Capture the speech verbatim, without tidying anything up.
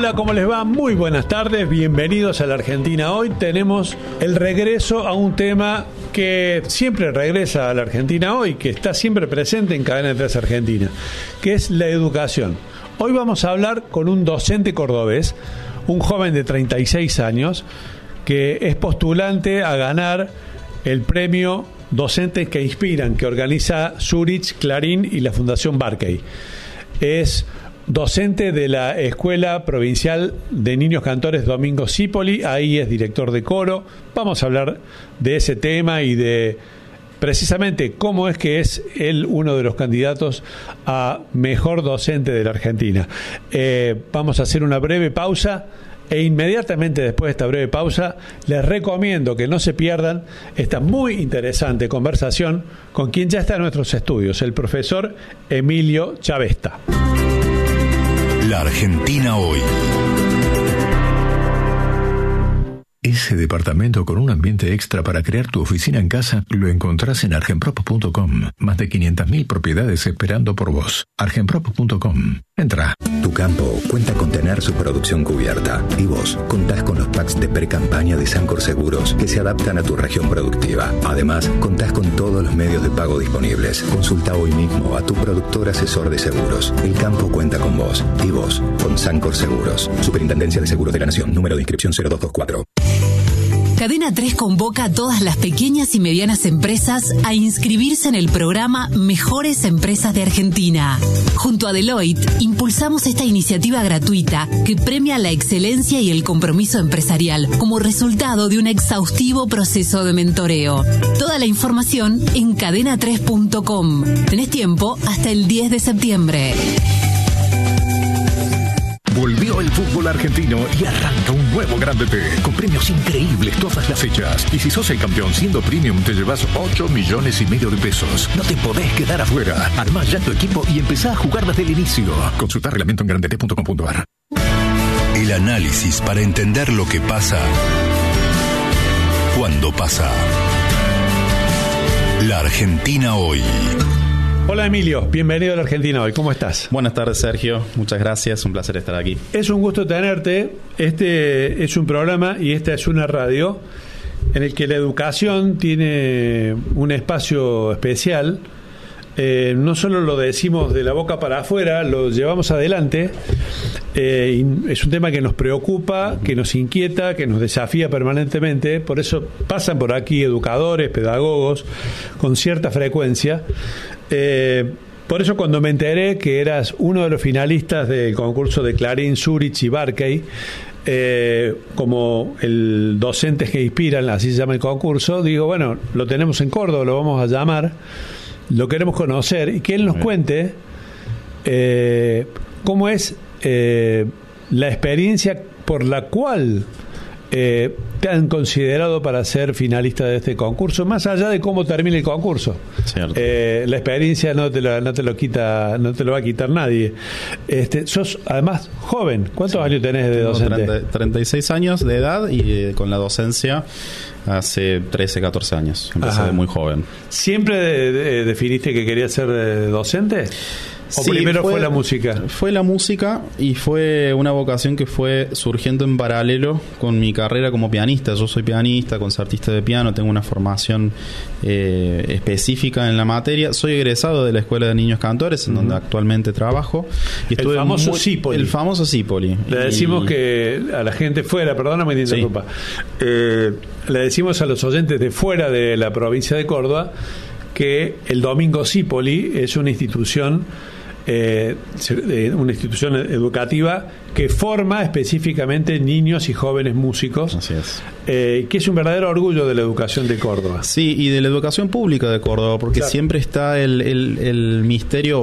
Hola, ¿cómo les va? Muy buenas tardes, bienvenidos a la Argentina Hoy. Tenemos el regreso a un tema que siempre regresa a la Argentina Hoy, que está siempre presente en Cadena tres Argentina, que es la educación. Hoy vamos a hablar con un docente cordobés, un joven de treinta y seis años, que es postulante a ganar el premio Docentes que Inspiran, que organiza Zurich, Clarín y la Fundación Barkey. Es docente de la Escuela Provincial de Niños Cantores Domingo Cipolli, ahí es director de coro. Vamos a hablar de ese tema y de precisamente cómo es que es él uno de los candidatos a mejor docente de la Argentina. Eh, vamos a hacer una breve pausa e inmediatamente después de esta breve pausa les recomiendo que no se pierdan esta muy interesante conversación con quien ya está en nuestros estudios, el profesor Emilio Chavesta. La Argentina Hoy. Ese departamento con un ambiente extra para crear tu oficina en casa lo encontrás en argenprop punto com. Más de quinientas mil propiedades esperando por vos. argenprop punto com. Entra. Tu campo cuenta con tener su producción cubierta. Y vos contás con los packs de pre-campaña de Sancor Seguros que se adaptan a tu región productiva. Además, contás con todos los medios de pago disponibles. Consulta hoy mismo a tu productor asesor de seguros. El campo cuenta con vos. Y vos con Sancor Seguros. Superintendencia de Seguros de la Nación. Número de inscripción cero dos dos cuatro. Cadena tres convoca a todas las pequeñas y medianas empresas a inscribirse en el programa Mejores Empresas de Argentina. Junto a Deloitte, impulsamos esta iniciativa gratuita que premia la excelencia y el compromiso empresarial como resultado de un exhaustivo proceso de mentoreo. Toda la información en cadena tres punto com. Tenés tiempo hasta el diez de septiembre. Volvió el fútbol argentino y arranca un nuevo Grande T, con premios increíbles todas las fechas. Y si sos el campeón siendo premium, te llevas ocho millones y medio de pesos. No te podés quedar afuera. Armá ya tu equipo y empezá a jugar desde el inicio. Consulta reglamento en grande t punto com punto a r. El análisis para entender lo que pasa cuando pasa. La Argentina Hoy. Hola Emilio, bienvenido a la Argentina Hoy, ¿cómo estás? Buenas tardes Sergio, muchas gracias, un placer estar aquí. Es un gusto tenerte, este es un programa y esta es una radio en el que la educación tiene un espacio especial, eh, no solo lo decimos de la boca para afuera, lo llevamos adelante, eh, y es un tema que nos preocupa, que nos inquieta, que nos desafía permanentemente, por eso pasan por aquí educadores, pedagogos, con cierta frecuencia. Eh, por eso cuando me enteré que eras uno de los finalistas del concurso de Clarín, Zurich y Barkey, eh, como el Docentes que Inspiran, así se llama el concurso, digo, bueno, lo tenemos en Córdoba, lo vamos a llamar, lo queremos conocer y que él nos cuente eh, cómo es eh, la experiencia por la cual Eh, te han considerado para ser finalista de este concurso, más allá de cómo termine el concurso. Eh, la experiencia no te lo, no te lo quita, no te lo va a quitar nadie. Este, sos además joven. ¿Cuántos sí. años tenés de docente? treinta, treinta y seis años de edad y eh, con la docencia hace trece, catorce años. Empecé de muy joven. ¿Siempre de, de, definiste que querías ser docente? ¿O sí, primero fue, fue la música? Fue la música y fue una vocación que fue surgiendo en paralelo con mi carrera como pianista. Yo soy pianista, concertista de piano, tengo una formación eh, específica en la materia. Soy egresado de la Escuela de Niños Cantores, en uh-huh. donde actualmente trabajo. Y el famoso Cipolli. El famoso Cipolli. Le decimos y... que a la gente fuera, perdóname que te interrumpa, sí. eh, le decimos a los oyentes de fuera de la provincia de Córdoba que el Domingo Cipolli es una institución Eh, una institución educativa que forma específicamente niños y jóvenes músicos. Así es. Eh, que es un verdadero orgullo de la educación de Córdoba. Sí, y de la educación pública de Córdoba, porque claro. siempre está el, el, el misterio